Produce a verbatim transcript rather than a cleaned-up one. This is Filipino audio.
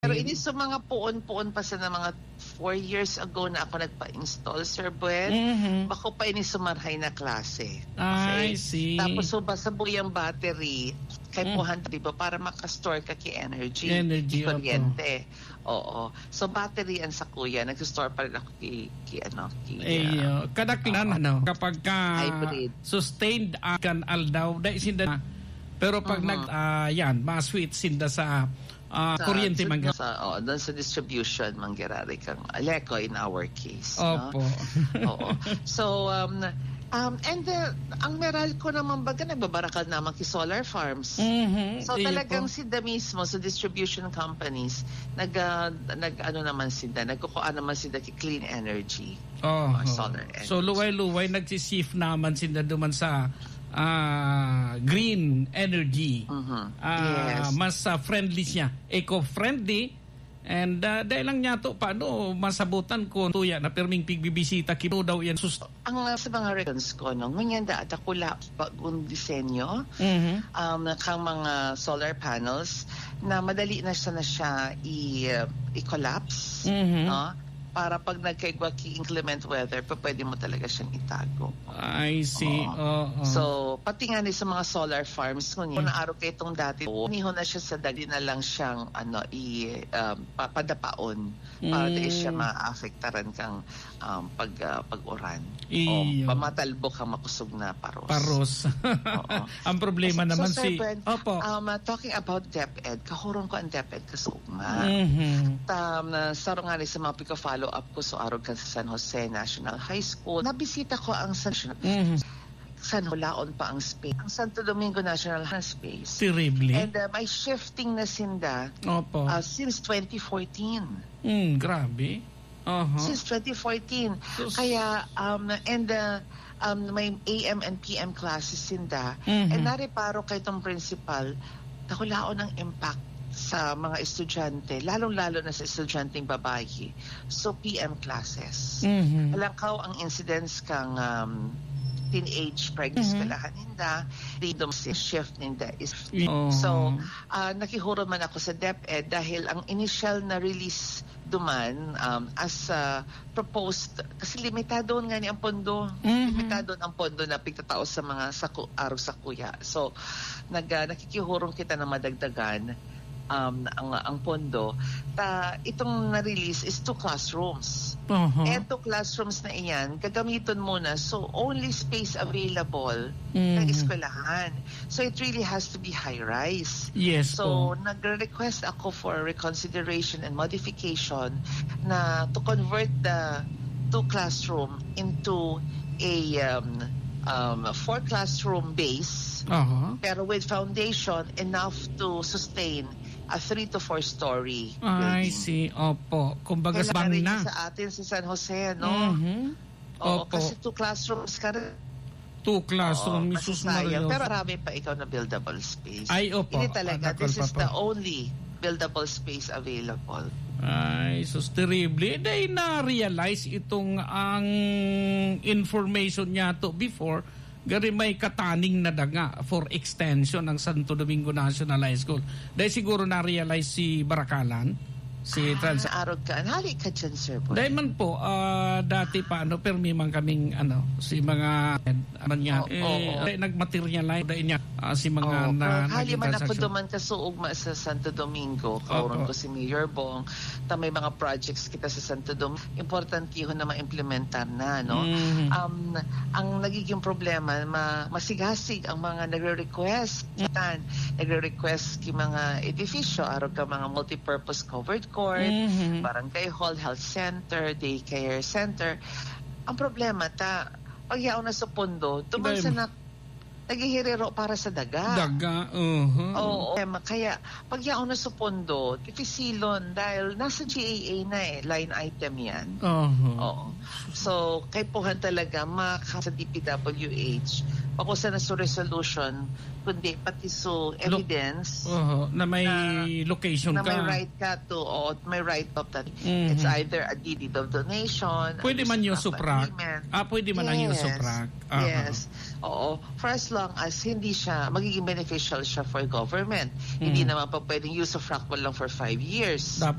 Pero ini sa mga puon-puon pa sa na mga four years ago na ako nagpa-install, Sir Buel. Mm-hmm. Bako pa ini sumarhay na klase. I see. Tapos so basa buyang battery kay Mm. puhan, di ba, para makastore ka ki energy. Energy, ki kuryente. Oo. So battery ang sa kuya, nag-store pa rin ako ki, ki ano, ki... Eh, uh, kadaklan, ano, kapag ka hybrid. Sustained uh, kan aldaw, dahil sinda, pero pag Uh-huh. nag, uh, yan, ma-switch sinda sa uh, sa, kuryente sa, man. sa, oh, doon sa distribution manggirari kang Aleco in our case. Opo. No? Oo. So, um, um, and uh, ang Meralco naman baga, nagbabarakal naman ki solar farms. Mm-hmm. So, Iyo talagang po. sila mismo, sa distribution companies, nag, uh, nag ano naman sila, nagkukuha naman sila ki clean energy. Oh, or solar energy. So, luway-luway, nagsishift naman sila duman sa uh, green energy. Mm-hmm. Uh, Yes. Mas uh, friendly siya. Eco-friendly. And uh, dahil lang niya to, paano masabutan ko tuya na perming pigbibisita, kino daw yan sus... Ang uh, sa mga records ko, no, ngunyan da at akula bagong disenyo, Mm-hmm. um, kang mga solar panels na madali na siya na siya i, uh, i-collapse, Mm-hmm. no? Para pag nagkaigwa ki inclement weather, pa pwede mo talaga siyang itago. I see. Oo. Oo. So, pati nga ni sa mga solar farms, kung mm. araw kayo itong dati, niho na siya sa dali na lang siyang ano, i, um, papadapaon para Mm. di siya maafektaran kang um, pag, uh, pag-uran. Iyo. O pamatalbo kang makusog na paros. Paros. Oo. Ang problema so, naman so, si... Sir Brent, Opo. um, uh, talking about DepEd, kahurong ko ang DepEd kasugma. Mm-hmm. Um, uh, saro nga ni sa mga pika-follow up ko sa araw ka sa San Jose National High School. Nabisita ko ang San, Mm-hmm. San Hulaon pa ang space. Ang Santo Domingo National Space. Terribly. And uh, may shifting na sinda Opo. uh, since twenty fourteen. Mm, grabe. Uh-huh. Since twenty fourteen. Sus. Kaya, um, and uh, um, may A M and P M classes sinda. Mhm. And nariparo kay itong principal, nakulaon ang impact sa mga estudyante, lalong-lalo na sa estudyanteng babae. So, P M classes. Mhm. Alangkaw ang incidence kang um, teenage pregnancy Mhm. kalahan ninda, freedom shift ninda is Oh. so uh, nakihuro man ako sa DepEd dahil ang initial na release duman um, as uh, proposed, kasi limitado nga ni ang pondo. Mhm. Limitado ang pondo na pigtatao sa mga saku, araw sa kuya. So nag, uh, nakikihurong kita na madagdagan um, ang, ang pondo. Ta, itong na-release is two classrooms. Uh-huh. And two classrooms na iyan, gagamitin muna. So, only space available Mhm. ng eskwelahan. So, it really has to be high-rise. Yes So, po. nag-request ako for reconsideration and modification na to convert the two classroom into a um, um, four classroom base, Uh-huh. pero with foundation enough to sustain a three to four story I building. see. Opo. Kumbaga Kailangan bang rin na. yun sa atin sa San Jose, no? Mhm. Oo, Opo. kasi two classrooms ka rin. Two classroom. Oo, Misus masasayang. Mario. Pero marami pa ikaw na buildable space. Ay, opo. Hindi talaga. Adakal This pa is po. the only buildable space available. Ay, sus, terrible. Dahil na-realize itong ang information niya to before, gari may kataning na daga for extension ng Santo Domingo National High School. Dahil siguro na-realize si Barakalan, si Trans... Ah, arog ka. Hali ka dyan, Sir Boy. Dahil man po, ah, dati pa, ano, permi man kaming, ano, si mga, ano niya, Oo, eh, oo. dahil nagmaterialize, dahil niya, ah, si mga Oh, na, hali man ako transaction. duman ka suugma sa Santo Domingo. Kauron Opo. ko si Mayor Bong. Ta may mga projects kita sa Santo Domingo. Important yun na ma-implementar na, no? Mhm. Um, ang nagiging problema, ma masigasig ang mga nagre-request. Tan, nagre-request ki mga edifisyo, araw ka mga multi-purpose covered court, Mhm. barangay hall, health center, daycare center. Ang problema, ta, pag yaon na sa pondo, tuman Dahil- sa na, naghihirero para sa daga. Daga, uh-huh. Oo, tema. Kaya, pag yaon na sa pondo, tipisilon dahil nasa G A A na eh, line item yan. Uh-huh. Oo. So, kay puhan talaga, maka sa D P W H, pakusa na sa resolution, kundi pati so evidence Uh-huh. Na may na- location na ka. may right ka to, o may right of that. Mhm. It's either a deed of donation, Pwede a man yung use of suprak. agreement. Ah, pwede man ang yung Yes. suprak. Uh-huh. Yes. Oo. For as long as hindi siya, magiging beneficial siya for government. Hindi Mhm. naman pa pwedeng use of fractal lang for five years. Dapat